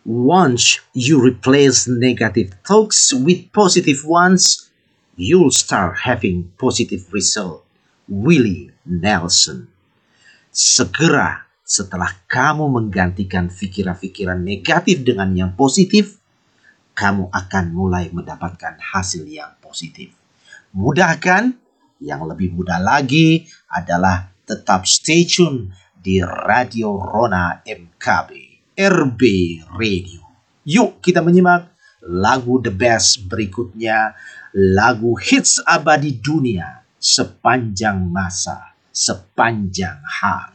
Once you replace negative thoughts with positive ones, you'll start having positive result. Willie Nelson. Segera setelah kamu menggantikan pikiran-pikiran negatif dengan yang positif, kamu akan mulai mendapatkan hasil yang positif. Mudah kan? Yang lebih mudah lagi adalah tetap stay tune di Radio Rona MKB, RB Radio. Yuk kita menyimak lagu the best berikutnya, lagu hits abadi dunia sepanjang masa, sepanjang hari.